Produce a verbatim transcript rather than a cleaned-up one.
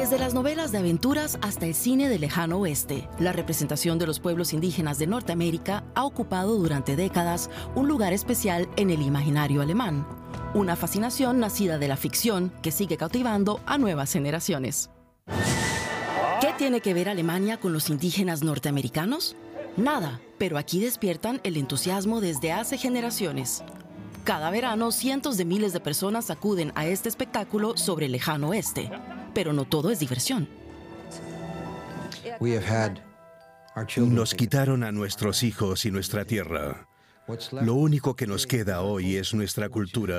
Desde las novelas de aventuras hasta el cine del lejano oeste, la representación de los pueblos indígenas de Norteamérica ha ocupado durante décadas un lugar especial en el imaginario alemán. Una fascinación nacida de la ficción que sigue cautivando a nuevas generaciones. ¿Qué tiene que ver Alemania con los indígenas norteamericanos? Nada, pero aquí despiertan el entusiasmo desde hace generaciones. Cada verano, cientos de miles de personas acuden a este espectáculo sobre el lejano oeste. Pero no todo es diversión. Nos quitaron a nuestros hijos y nuestra tierra. Lo único que nos queda hoy es nuestra cultura.